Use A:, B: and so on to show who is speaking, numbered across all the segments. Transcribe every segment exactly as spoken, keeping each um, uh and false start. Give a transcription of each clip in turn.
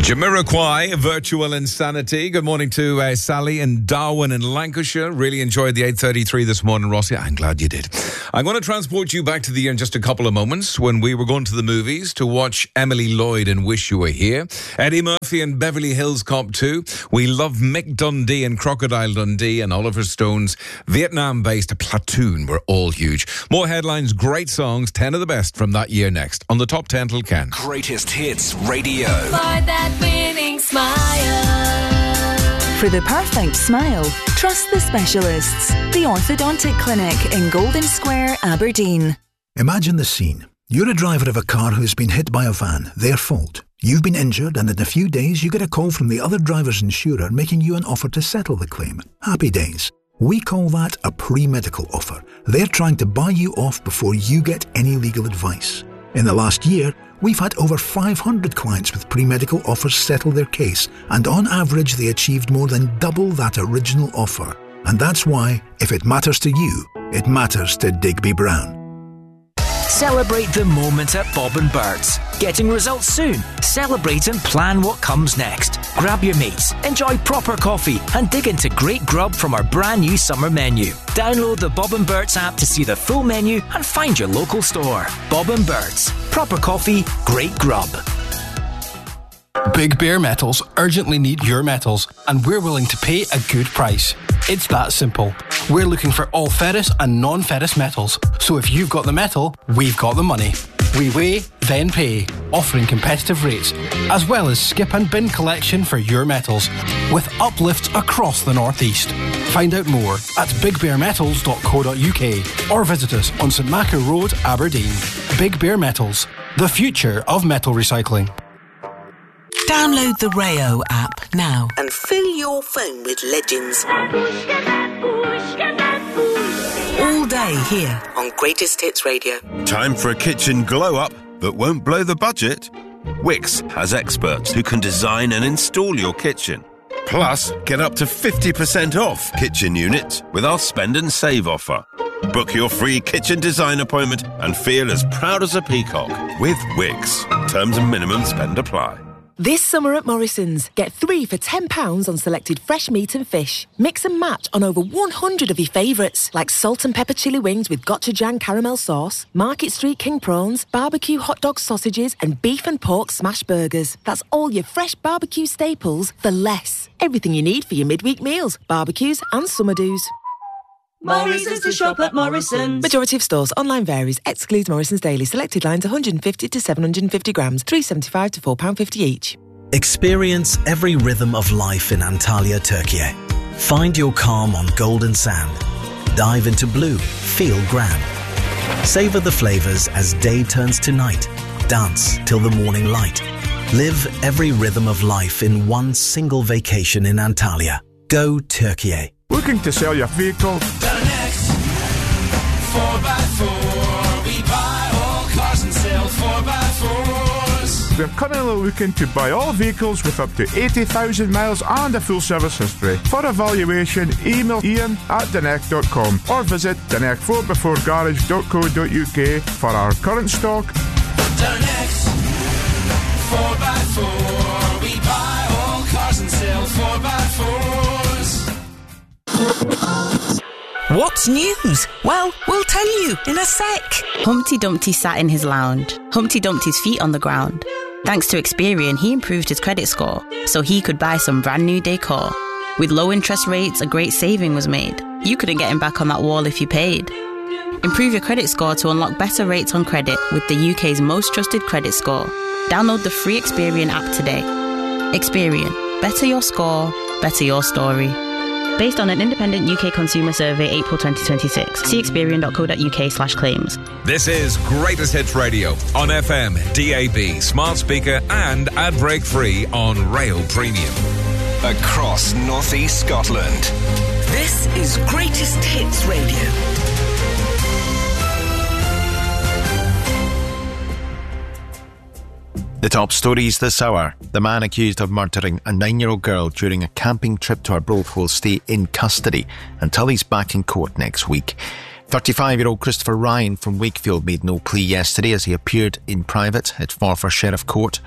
A: Jamiroquai, Virtual Insanity. Good morning to uh, Sally in Darwin in Lancashire. Really enjoyed the eight thirty-three this morning, Rossi. I'm glad you did. I'm going to transport you back to the year in just a couple of moments when we were going to the movies to watch Emily Lloyd and Wish You Were Here. Eddie Murphy and Beverly Hills Cop two. We love Mick Dundee and Crocodile Dundee, and Oliver Stone's Vietnam-based Platoon were all huge. More headlines, great songs, ten of the best from that year next on the Top ten till Ken.
B: Greatest Hits Radio.
C: For that winning smile.
D: For the perfect smile, trust the specialists. The Orthodontic Clinic in Golden Square, Aberdeen.
E: Imagine the scene. You're a driver of a car who's been hit by a van, their fault. You've been injured, and in a few days you get a call from the other driver's insurer making you an offer to settle the claim. Happy days. We call that a pre-medical offer. They're trying to buy you off before you get any legal advice. In the last year, we've had over five hundred clients with pre-medical offers settle their case, and on average they achieved more than double that original offer. And that's why, if it matters to you, it matters to Digby Brown.
B: Celebrate the moment at Bob and Bert's. Getting results soon? Celebrate and plan what comes next. Grab your mates, enjoy proper coffee, and dig into great grub from our brand new summer menu. Download the Bob and Bert's app to see the full menu and find your local store. Bob and Bert's. Proper coffee, great grub.
F: Big Bear Metals urgently need your metals, and we're willing to pay a good price. It's that simple. We're looking for all ferrous and non-ferrous metals, so if you've got the metal, we've got the money. We weigh, then pay, offering competitive rates, as well as skip and bin collection for your metals, with uplifts across the northeast. Find out more at big bear metals dot co dot uk or visit us on St Macher Road, Aberdeen. Big Bear Metals, the future of metal recycling.
G: Download the Rayo app now and fill your phone with legends. All day here on Greatest Hits Radio.
H: Time for a kitchen glow-up that won't blow the budget? Wix has experts who can design and install your kitchen. Plus, get up to fifty percent off kitchen units with our Spend and Save offer. Book your free kitchen design appointment and feel as proud as a peacock with Wix. Terms and minimum spend apply.
I: This summer at Morrison's, get three for ten pounds on selected fresh meat and fish. Mix and match on over one hundred of your favourites, like salt and pepper chili wings with gochujang caramel sauce, Market Street king prawns, barbecue hot dog sausages, and beef and pork smash burgers. That's all your fresh barbecue staples for less. Everything you need for your midweek meals, barbecues and summer do's.
C: Morrison's to shop at Morrison's.
I: Majority of stores. Online varies. Excludes Morrison's Daily. Selected lines one hundred fifty to seven hundred fifty grams. three pounds seventy-five to four pounds fifty each.
J: Experience every rhythm of life in Antalya, Turkey. Find your calm on golden sand. Dive into blue. Feel grand. Savour the flavours as day turns to night. Dance till the morning light. Live every rhythm of life in one single vacation in Antalya. Go Turkey.
K: Looking to sell your vehicle?
L: The next four by four. We buy all cars and sell four by fours.
K: We're currently looking to buy all vehicles with up to eighty thousand miles and a full service history. For evaluation, email ian at denech dot com or visit denech four by four garage dot co dot uk for our current stock.
L: The next four by four. We buy all cars and sell four by fours.
G: What's news? Well, we'll tell you in a sec.
M: Humpty Dumpty sat in his lounge, Humpty Dumpty's feet on the ground. Thanks to Experian, he improved his credit score, so he could buy some brand new decor. With low interest rates, a great saving was made. You couldn't get him back on that wall if you paid. Improve your credit score to unlock better rates on credit with the U K's most trusted credit score. Download the free Experian app today. Experian. Better your score, better your story. Based on an independent U K consumer survey, April twenty twenty-six. See experian dot co dot uk slash claims.
A: This is Greatest Hits Radio on F M, D A B, smart speaker and ad break free on Rail Premium.
B: Across North East Scotland.
G: This is Greatest Hits Radio.
N: The top stories this hour. The man accused of murdering a nine-year-old girl during a camping trip to Arbroath will stay in custody until he's back in court next week. thirty-five-year-old Christopher Ryan from Wakefield made no plea yesterday as he appeared in private at Forfar Sheriff Court.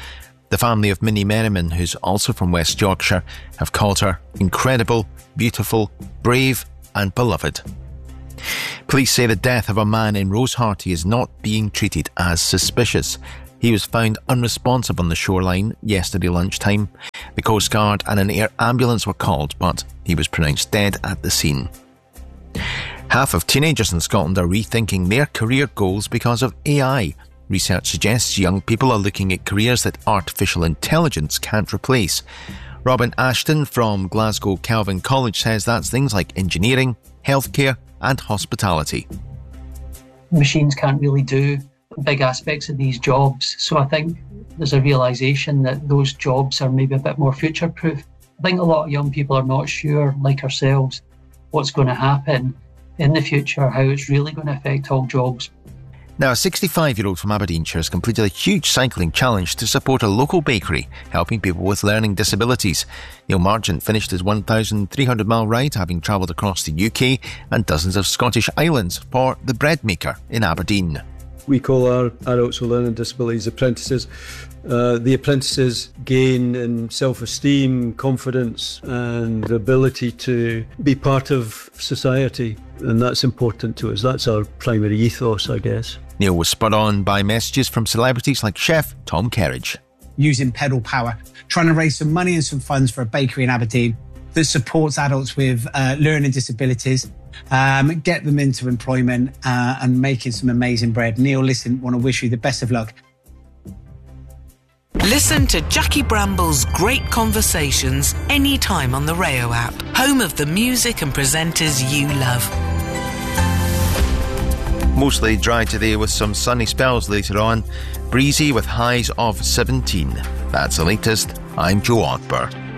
N: The family of Minnie Merriman, who's also from West Yorkshire, have called her incredible, beautiful, brave and beloved. Police say the death of a man in Rosehearty is not being treated as suspicious. He was found unresponsive on the shoreline yesterday lunchtime. The Coast Guard and an air ambulance were called, but he was pronounced dead at the scene. Half of teenagers in Scotland are rethinking their career goals because of A I. Research suggests young people are looking at careers that artificial intelligence can't replace. Robin Ashton from Glasgow Calvin College says that's things like engineering, healthcare and hospitality.
O: Machines can't really do big aspects of these jobs, so I think there's a realisation that those jobs are maybe a bit more future-proof. I think a lot of young people are not sure, like ourselves, what's going to happen in the future, how it's really going to affect all jobs.
N: Now, a sixty-five-year-old from Aberdeenshire has completed a huge cycling challenge to support a local bakery, helping people with learning disabilities. Neil Marchant finished his one thousand three hundred mile ride, having travelled across the U K and dozens of Scottish islands for The Bread Maker in Aberdeen.
P: We call our adults with learning disabilities apprentices. Uh, the apprentices gain in self-esteem, confidence and the ability to be part of society, and that's important to us. That's our primary ethos, I guess.
N: Neil was spurred on by messages from celebrities like chef Tom Kerridge.
Q: Using Pedal Power, trying to raise some money and some funds for a bakery in Aberdeen that supports adults with uh, learning disabilities, um, get them into employment uh, and making some amazing bread. Neil, listen, want to wish you the best of luck.
G: Listen to Jackie Bramble's great conversations anytime on the Rayo app, home of the music and presenters you love.
N: Mostly dry today with some sunny spells later on. Breezy with highs of seventeen. That's the latest. I'm Joe Odber.